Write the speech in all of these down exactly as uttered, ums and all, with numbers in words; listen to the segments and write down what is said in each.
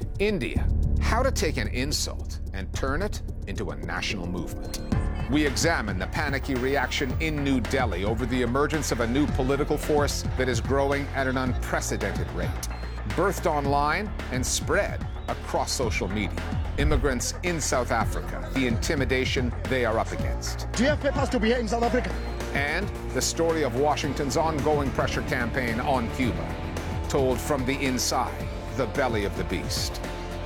India, how to take an insult and turn it into a national movement. We examine the panicky reaction in New Delhi over the emergence of a new political force that is growing at an unprecedented rate, birthed online and spread across social media. Immigrants in South Africa, the intimidation they are up against. Do you have papers to be here in South Africa? And the story of Washington's ongoing pressure campaign on Cuba, told from the inside, the belly of the beast.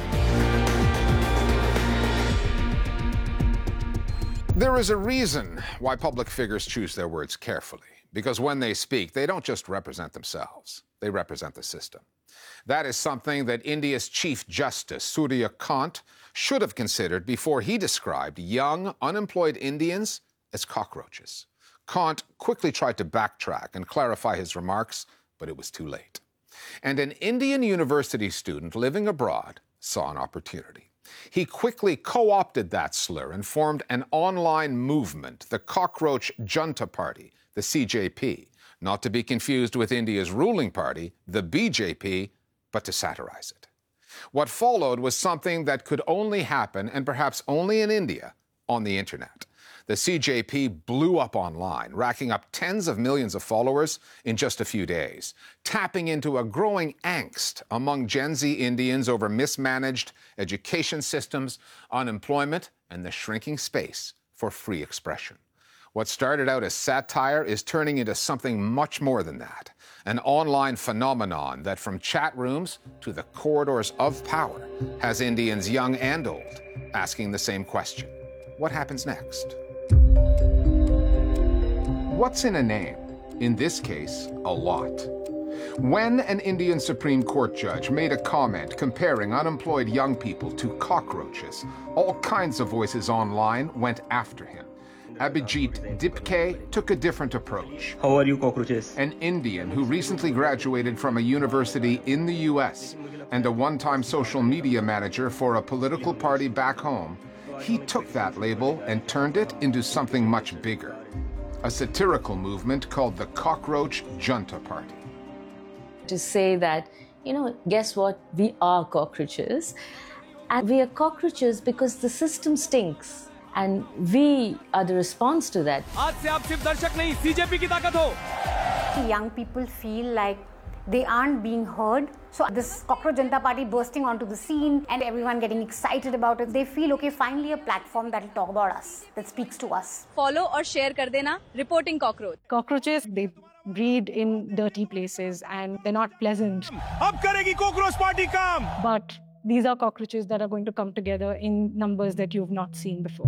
There is a reason why public figures choose their words carefully, because when they speak, they don't just represent themselves, they represent the system. That is something that India's Chief Justice, Surya Kant, should have considered before he described young, unemployed Indians as cockroaches. Kant quickly tried to backtrack and clarify his remarks, but it was too late. And an Indian university student living abroad saw an opportunity. He quickly co-opted that slur and formed an online movement, the Cockroach Junta Party, the C J P, not to be confused with India's ruling party, the B J P, but to satirize it. What followed was something that could only happen, and perhaps only in India, on the internet. The C J P blew up online, racking up tens of millions of followers in just a few days, tapping into a growing angst among Gen Z Indians over mismanaged education systems, unemployment, and the shrinking space for free expression. What started out as satire is turning into something much more than that, an online phenomenon that from chat rooms to the corridors of power has Indians young and old asking the same question. What happens next? What's in a name? In this case, a lot. When an Indian Supreme Court judge made a comment comparing unemployed young people to cockroaches, all kinds of voices online went after him. Abhijit Dipke took a different approach. How are you, cockroaches? An Indian who recently graduated from a university in the U S and a one-time social media manager for a political party back home, he took that label and turned it into something much bigger. A satirical movement called the Cockroach Junta Party. To say that, you know, guess what? We are cockroaches. And we are cockroaches because the system stinks. And we are the response to that. Young people feel like they aren't being heard. So this Cockroach Junta Party bursting onto the scene and everyone getting excited about it. They feel, okay, finally a platform that will talk about us, that speaks to us. Follow or share kar dena, reporting cockroach. Cockroaches, they breed in dirty places and they're not pleasant. Ab karegi cockroach party kaam! But these are cockroaches that are going to come together in numbers that you've not seen before.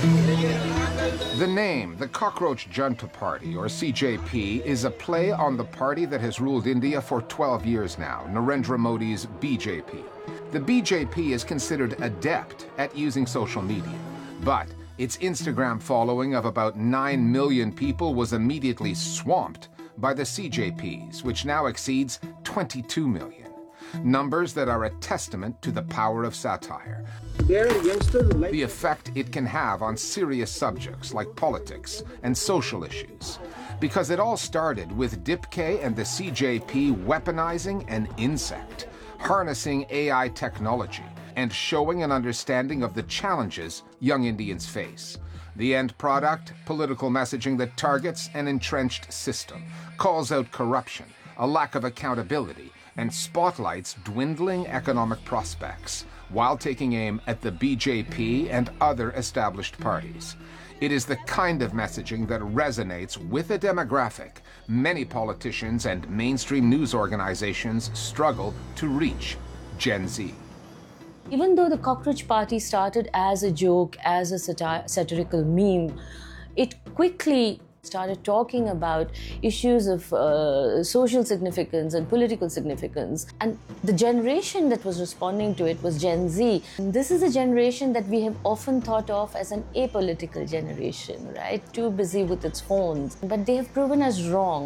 The name, the Cockroach Junta Party, or C J P, is a play on the party that has ruled India for twelve years now, Narendra Modi's B J P. The B J P is considered adept at using social media, but its Instagram following of about nine million people was immediately swamped by the C J Ps, which now exceeds twenty-two million. Numbers that are a testament to the power of satire. The effect it can have on serious subjects like politics and social issues. Because it all started with Dipke and the C J P weaponizing an insect, harnessing A I technology, and showing an understanding of the challenges young Indians face. The end product, political messaging that targets an entrenched system, calls out corruption, a lack of accountability, and spotlights dwindling economic prospects, while taking aim at the B J P and other established parties. It is the kind of messaging that resonates with a demographic many politicians and mainstream news organizations struggle to reach: Gen Z. Even though the Cockroach Party started as a joke, as a sati- satirical meme, it quickly started talking about issues of uh, social significance and political significance. And the generation that was responding to it was Gen Z. And this is a generation that we have often thought of as an apolitical generation, right? Too busy with its phones. But they have proven us wrong.